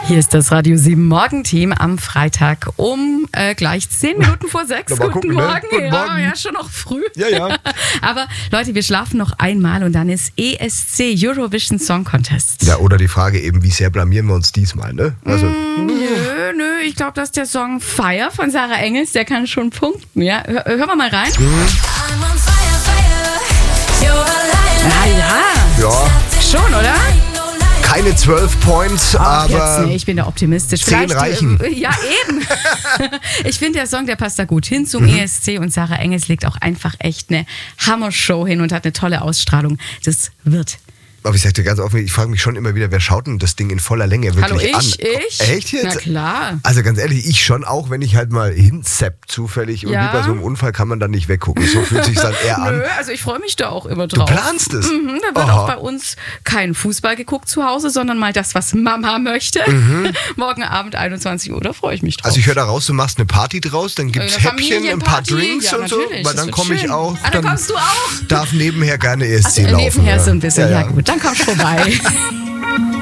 Hier ist das Radio 7 Morgenteam am Freitag um gleich 10 Minuten vor 6. Guten Morgen. Ne? Guten Morgen. Ja, schon noch früh. Ja. Aber Leute, wir schlafen noch einmal und dann ist ESC, Eurovision Song Contest. Ja, oder die Frage eben, wie sehr blamieren wir uns diesmal, ne? Also, Nö, ich glaube, das ist der Song Fire von Sarah Engels, der kann schon punkten. Ja? Hören wir mal rein. ja, Schon, oder? keine 12 Points, aber Jetzt, nee, ich bin da optimistisch. 10 reichen. Ja, eben. Ich finde, der Song, der passt da gut hin zum ESC und Sarah Engels legt auch einfach echt eine Hammer-Show hin und hat eine tolle Ausstrahlung. Das wird. Aber ich sag dir ganz offen, ich frage mich schon immer wieder, wer schaut denn das Ding in voller Länge wirklich Hallo, an? ich? Echt jetzt? Na klar. Also ganz ehrlich, ich schon, auch wenn ich halt mal hinsepp zufällig und Ja. wie bei so einem Unfall kann man dann nicht weggucken. So fühlt sich dann eher an. Nö, also ich freue mich da auch immer Du drauf. planst es? Da wird auch bei uns kein Fußball geguckt zu Hause, sondern mal das, was Mama möchte. Morgen Abend 21 Uhr, da freue ich mich drauf. Also ich höre da raus, du machst eine Party draus, dann gibt's Eine Häppchen, ein paar Familienparty. Drinks Ja, und so, natürlich, weil das dann wird komme ich schön. auch. Ah, dann kommst du auch. Darf nebenher gerne ESC Also, laufen. nebenher ja. so ein bisschen, Ja. ja gut, dann kommst du vorbei.